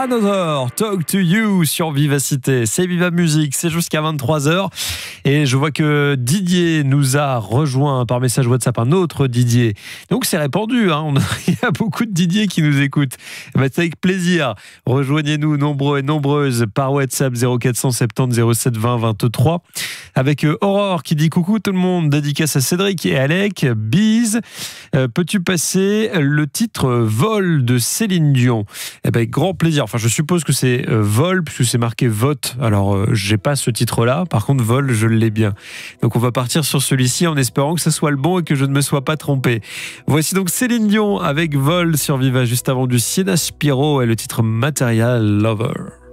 Another Talk to You sur Vivacité. C'est Viva Musique, c'est jusqu'à 23h. Et je vois que Didier nous a rejoint par message WhatsApp, un autre Didier. Donc c'est répandu, hein. Il y a beaucoup de Didier qui nous écoutent. C'est avec plaisir. Rejoignez-nous nombreux et nombreuses par WhatsApp 0470 07 20 23. Avec Aurore qui dit coucou tout le monde, dédicace à Cédric et Alec. Bise, peux-tu passer le titre Vol de Céline Dion? Eh ben, grand plaisir. Enfin, je suppose que c'est Vol, puisque c'est marqué vote. Alors, j'ai pas ce titre-là. Par contre, Vol, je l'ai bien. Donc, on va partir sur celui-ci en espérant que ce soit le bon et que je ne me sois pas trompé. Voici donc Céline Dion avec Vol sur Viva, juste avant du Sienna Spiro et le titre Material Lover.